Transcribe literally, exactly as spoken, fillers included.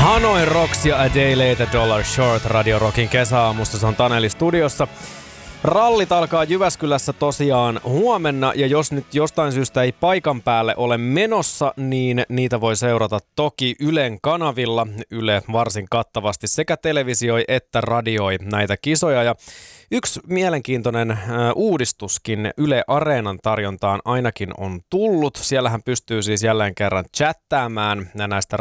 Hanoi Rocks ja A Day Later Dollar Short Radio Rockin kesäaamusta. Se on Taneli studiossa. Rallit alkaa Jyväskylässä tosiaan huomenna, ja jos nyt jostain syystä ei paikan päälle ole menossa, niin niitä voi seurata toki Ylen kanavilla. Yle varsin kattavasti sekä televisioi että radioi näitä kisoja. Ja yksi mielenkiintoinen äh, uudistuskin Yle Areenan tarjontaan ainakin on tullut. Siellähän pystyy siis jälleen kerran chattaamaan näistä